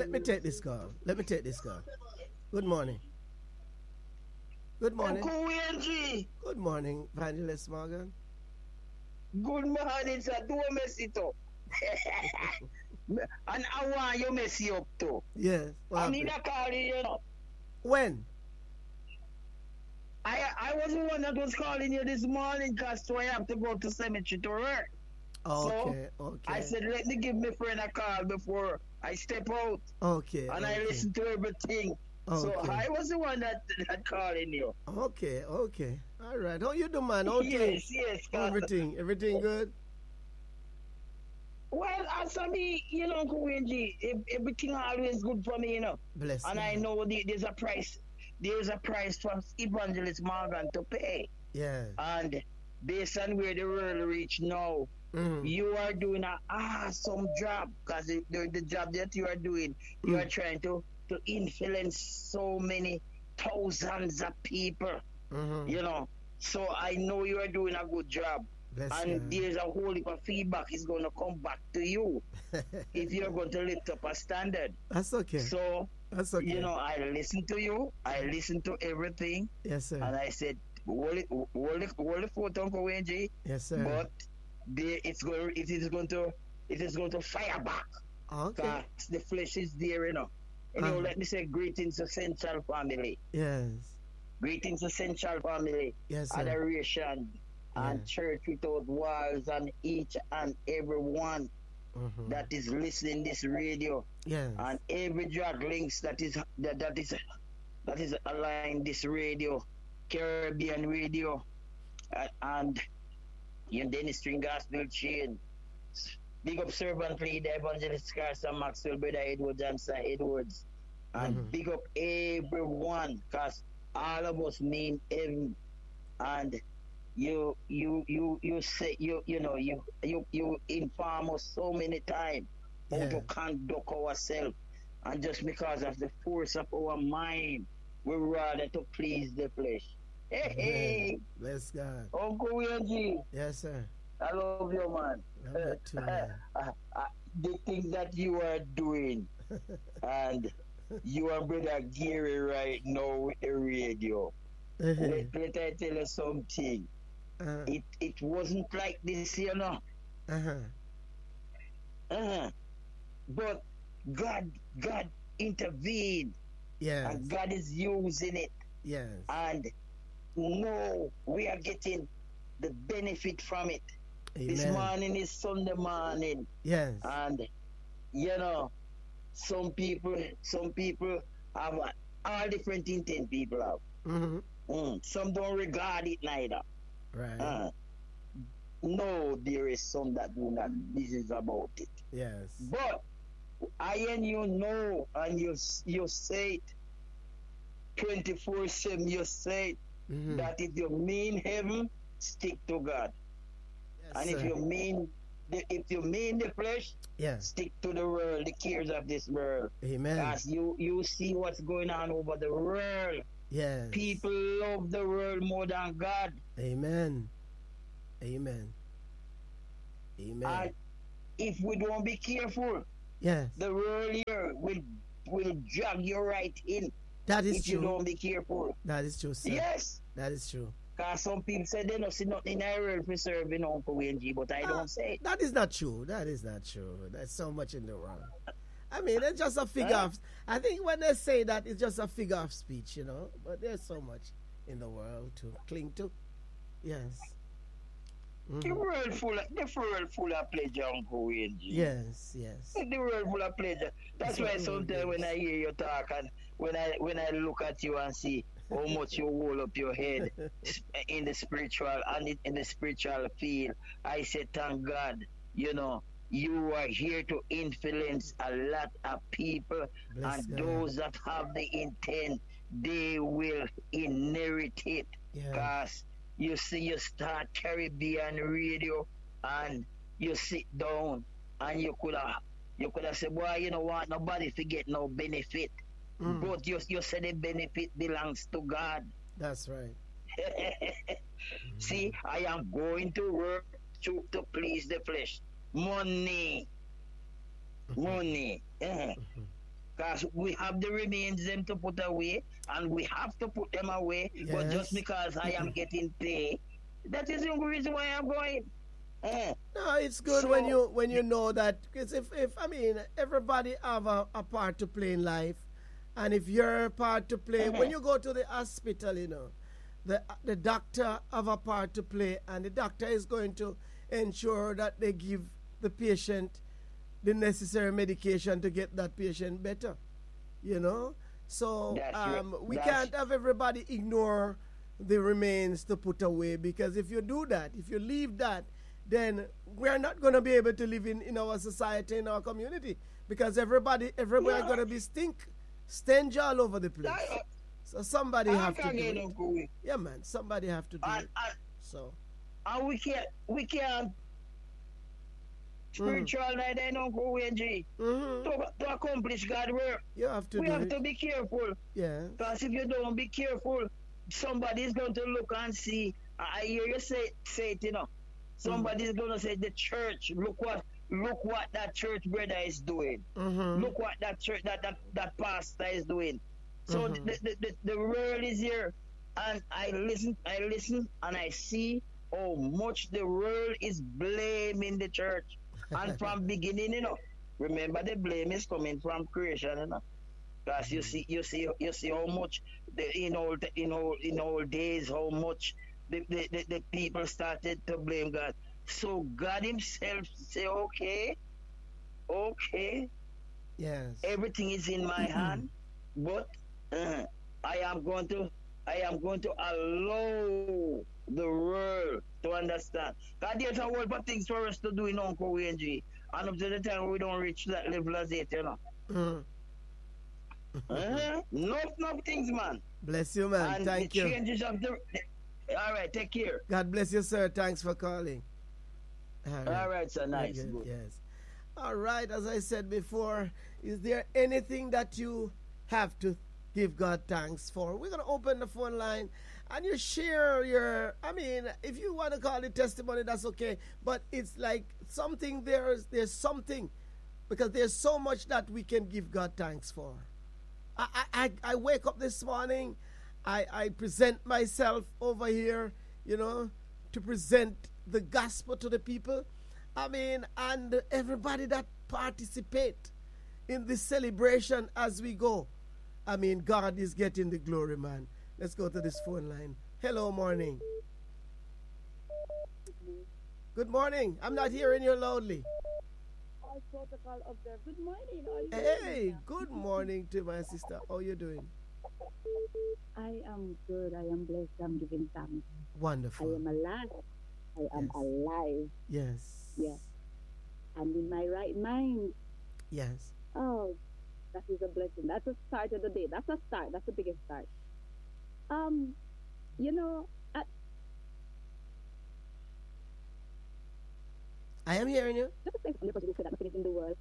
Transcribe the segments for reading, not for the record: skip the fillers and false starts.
Let me take this call. Good morning. Good morning. Uncle Wenji. Good morning, Evangelist Morgan. Good morning, sir. Don't mess it up. And I want you mess it up too. Yes. I need a call you know. When? I was the one that was calling you this morning because so I have to go to cemetery to work. Okay. I said, let me give my friend a call before I step out. Okay. And I listen to everything. Okay. So I was the one that calling you. Okay. All right. How you do, man? Yes. Everything good? Well, as for me, you know, Uncle Wenji, everything always good for me, you know. Bless and you. I know there's a price. There's a price for Evangelist Morgan to pay. Yeah. And based on where the world reach now, you are doing an awesome job because the job that you are doing, you are trying to influence so many thousands of people, you know. So I know you are doing a good job. Bless and you. there's a whole heap of feedback is going to come back to you if you're going to lift up a standard. That's okay. So, that's okay. You know, I listen to you. I listen to everything. Yes, sir. And I said, hold the photo, Uncle Wenji. Yes, sir. But it is going to fire back. Okay. Because the flesh is there, you know. And you know, let me say greetings to Central Family. Yes. Greetings to Central Family. Yes, sir. Adoration. And church without walls, and each and every one that is listening this radio, and every drug links that is aligned this radio, Caribbean radio, and Dennis String Gospel Chain. Big up Servant Leader Evangelist Carson Maxwell, Brother Edwards and Sir Edwards, and big up everyone, cause all of us mean heaven. And you say you inform us so many times how to conduct ourselves, and just because of the force of our mind, we rather to please the flesh. Hey, bless God. Uncle Wenji. Yes, sir. I love you, man. Love you too, man. The things that you are doing, and you and Brother Gary right now with the radio. Let I tell you something. It wasn't like this, you know. But God intervened. Yes. And God is using it. Yes. And no, we are getting the benefit from it. Amen. This morning is Sunday morning. Yes. And you know, some people have all different intent. People have. Some don't regard it neither. Right. No, there is some that do not. This is about it. Yes. But I and you know, and you say it 24/7. You say it, that if you mean heaven, stick to God. Yes, and if you mean the flesh, stick to the world, the cares of this world. Amen. Because you see what's going on over the world. Yes. People love the world more than God. Amen. And if we don't be careful, the world here will drag you right in. That is if true. You don't be careful. That is true, sir. Yes. That is true. Because some people say they don't see nothing in the world for serving Uncle Wenji, but I don't say it. That is not true. There's so much in the world. I mean, it's just a figure of... I think when they say that, it's just a figure of speech, you know. But there's so much in the world to cling to. Yes. The world full of pleasure, Uncle Wenji. Yes. The world full of pleasure. That's why sometimes when I hear you talk and when I look at you and see how much you hold up your head in the spiritual and in the spiritual field, I say, thank God, you know, you are here to influence a lot of people. Bless and God. Those that have the intent, they will inherit it. Because you see, you start Caribbean radio and you sit down and you could have said, boy, you know what, nobody forget no benefit. But you say the benefit belongs to God. That's right. See, I am going to work to please the flesh. Money. Because we have the remains them to put away, and we have to put them away. But just Yes. because I am getting paid, that is the only reason why I'm going. Eh. No, it's good when So, you know that, because if I mean, everybody have a part to play in life, and if you're a part to play when you go to the hospital, the doctor have a part to play, and the doctor is going to ensure that they give the patient the necessary medication to get that patient better. So that's right. we That's can't have everybody ignore the remains to put away, because if you do that, if you leave that, then we're not going to be able to live in our society, in our community, because everybody yeah. going to be stench all over the place. That, So somebody I have to can't do get it. no cool. Yeah, man, somebody have to do And, it. and, So and we can't mm, spiritual night they don't go away, G. hmm To accomplish God's work. you have to We do have it. to be careful. Yeah. Because if you don't be careful, somebody's going to look and see. I hear you say it, Somebody's going to say, the church, look what that church brother is doing. Mm-hmm. Look what that church, that pastor is doing. So Mm-hmm. the world is here. And I listen, and I see how much the world is blaming the church. And from beginning, remember the blame is coming from creation, because you see how much in old days, how much the people started to blame God. So God Himself say, okay, Yes. everything is in my hand, but I am going to allow the world to understand. God, there's a whole lot of things for us to do in Uncle WNG, and up to the time we don't reach that level as it, Mm. Enough things, man. Bless you, man. And Thank the you. changes of the. All right, take care. God bless you, sir. Thanks for calling. All right, sir. Very Nice. good. Good. Yes. All right. As I said before, is there anything that you have to give God thanks for? We're going to open the phone line and you share your, I mean, if you want to call it testimony, that's okay. But it's like something, there's something, because there's so much that we can give God thanks for. I wake up this morning, I present myself over here, to present the gospel to the people. I mean, and everybody that participate in this celebration as we go. I mean, God is getting the glory, man. Let's go to this phone line. Hello, morning. Good morning. I'm not hearing you loudly. All protocol observed. Good morning. How are you Hey, doing? good morning to my sister. How you doing? I am good. I am blessed. I'm giving thanks. I Wonderful. am alive. I am Yes. alive. Yes. Yes. And in my right mind. Yes. Oh, that is a blessing. That's a start of the day. That's a start. That's the biggest start. You know, I am hearing you. just to say from the person who said that nothing is in the world.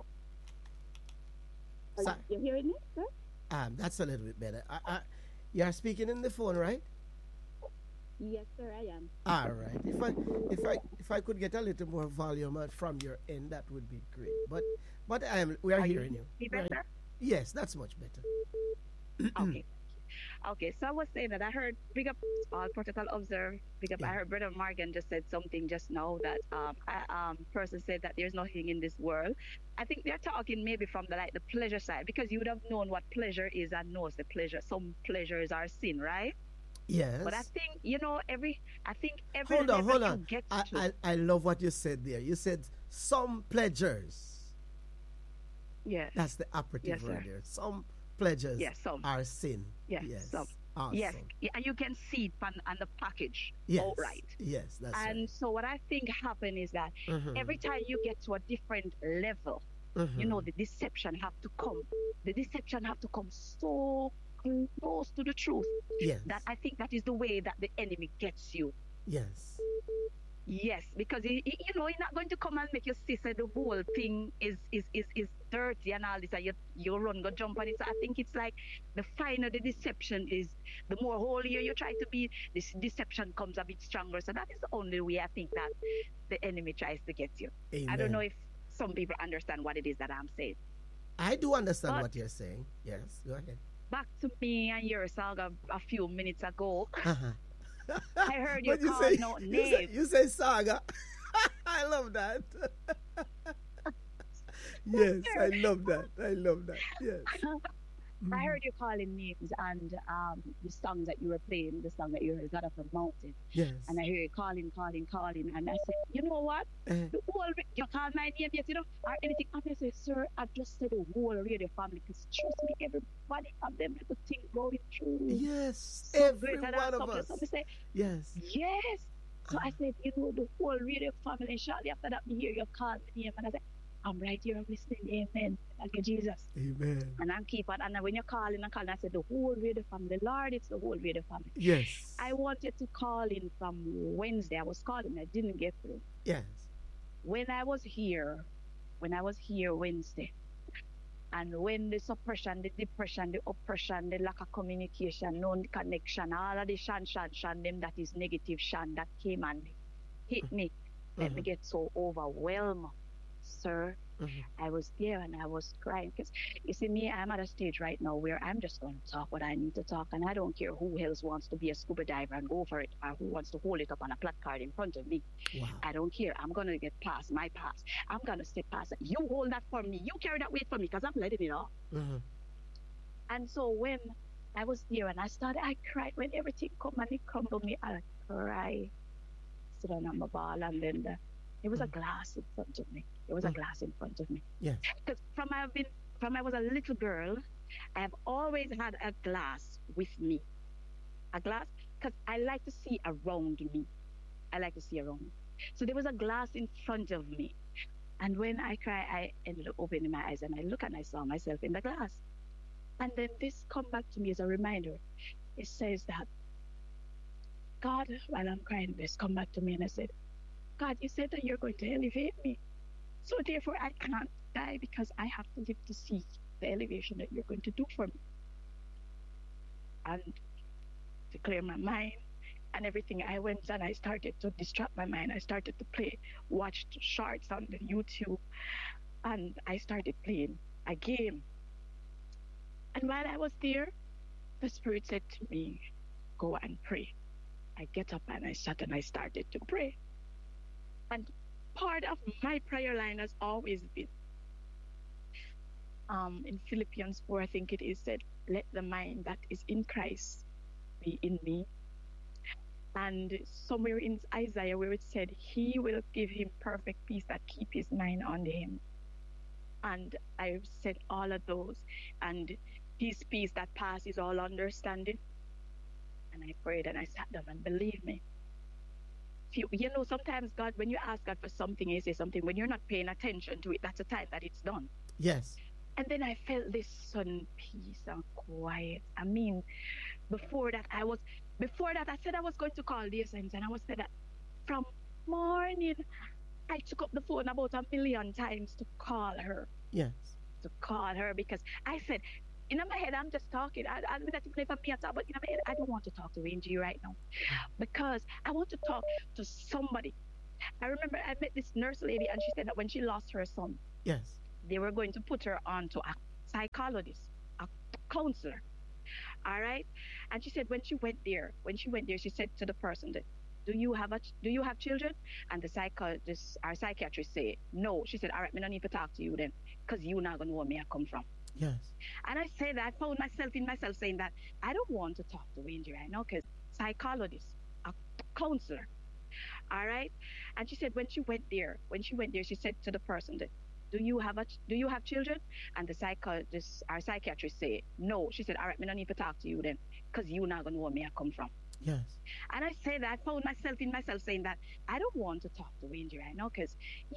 Are Sorry. you hearing me, sir? That's a little bit better. You're speaking in the phone, right? Yes, sir, I am. All right. If I could get a little more volume from your end, that would be great. But we are hearing you. Me We are- better? Yes, that's much better. Okay. Okay, so I was saying that I heard big up all protocol observe. Big up. Yeah. I heard Brother Morgan just said something just now that person said that there's nothing in this world. I think they're talking maybe from the pleasure side, because you would have known what pleasure is and knows the pleasure. Some pleasures are sin, right? Yes. But I think every Hold on, level hold you on. get I, to, I love what you said there. You said some pleasures. yes, That's the operative Yes, word sir. there. Some pleasures Yes, some. are sin. Yes, Yes. some. Awesome. Yes, yeah, and you can see it on the package Yes. outright. Yes, that's And so what I think happen is that right. Mhm. every time you get to a different level, Mhm. the deception have to come. The deception have to come so close to the truth Yes. that I think that is the way that the enemy gets you. Yes. Yes, because he's not going to come and make you see say the whole thing is dirty and all this, and you run go jump on it. So I think it's like the finer the deception is, the more holier you try to be, this deception comes a bit stronger. So that is the only way I think that the enemy tries to get you. Amen. I don't know if some people understand what it is that I'm saying. I do understand But what you're saying. Yes, go ahead. back to me and your saga a few minutes ago. Uh-huh. I heard you But you calling say out you say names. you say saga. I love that. Yes, I love that. I love that. Yes. I heard you calling names and the songs that you were playing, the song that you heard, God of the Mountain. Yes. And I hear you calling. And I said, you know what? Uh, The whole, you call my name, yes, you know, or anything. And I say, sir, I just said the whole radio family, because trust me, everybody have them little things going through. yes. So Every greater than one of something. us. So I say, Yes. yes. So I said, you know, the whole radio family. And shortly after that, me hear you call my name. And I said, I'm right here, I'm listening. Amen. Thank you, Jesus. Amen. And I keep on. And when you're calling, I said, the whole radio family. Lord, it's the whole radio family. Yes. I wanted to call in from Wednesday. I was calling, I didn't get through. Yes. When I was here Wednesday, and when the suppression, the depression, the oppression, the lack of communication, no connection, all of the shan, them that is negative shan that came and hit me, let me get so overwhelmed, sir. I was there and I was crying, because you see me, I'm at a stage right now where I'm just going to talk what I need to talk, and I don't care who else wants to be a scuba diver and go for it, or who wants to hold it up on a placard in front of me. Wow. I don't care. I'm going to get past my past. I'm going to step past it. You hold that for me. You carry that weight for me, because I'm letting it off. And so when I was there and I cried. When everything come and it crumbled me, I cried. Sit down on my ball, and then there was a glass in front of me. There was a glass in front of me. Yes. Because from I was a little girl, I have always had a glass with me. A glass, because I like to see around me. So there was a glass in front of me. And when I cry, I ended up opening my eyes and I look and I saw myself in the glass. And then this come back to me as a reminder. It says that, God, while I'm crying, this come back to me and I said, God, you said that you're going to elevate me. So therefore I can't die, because I have to live to see the elevation that you're going to do for me. And to clear my mind and everything, I went and I started to distract my mind. I started to watch shorts on the YouTube, and I started playing a game. And while I was there, the Spirit said to me, go and pray. I get up and I sat and I started to pray. And part of my prayer line has always been, in Philippians 4, I think it is said, let the mind that is in Christ be in me. And somewhere in Isaiah where it said, he will give him perfect peace that keep his mind on him. And I've said all of those. And his peace that passes all understanding. And I prayed and I sat down, and believe me, you know, sometimes God, when you ask God for something, He says something, when you're not paying attention to it, that's the time that it's done. Yes. And then I felt this sudden peace and quiet. I mean, before that I said I was going to call the Essence, and I was said that from morning I took up the phone about 1 million times to call her. Yes. Because I said, in my head, I'm just talking. I'm not even for me at all, but in my head, I don't want to talk to Angie right now, because I want to talk to somebody. I remember I met this nurse lady, and she said that when she lost her son, Yes. they were going to put her on to a psychologist, a counselor. All right. And she said when she went there, she said to the person that, do you have children? And the psychologist, our psychiatrist, say no. She said, all right, me don't need to talk to you then, because you're not gonna know where me I come from. Yes. And I said that I found myself saying that I don't want to talk to Angie right now, because psychologist, a counselor. All right. And she said when she went there, she said to the person that, do you have children? And the psychologist, our psychiatrist, say no. She said, all right, me don't need to talk to you then, because you're not gonna know where me I come from. Yes. And I said that I found myself saying that I don't want to talk to Angie right now, because